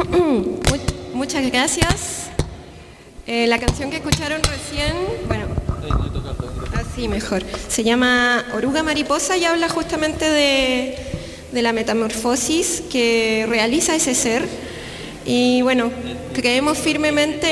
Muchas gracias. La canción que escucharon recién, bueno, así mejor, se llama Oruga Mariposa y habla justamente de la metamorfosis que realiza ese ser. Y bueno, creemos firmemente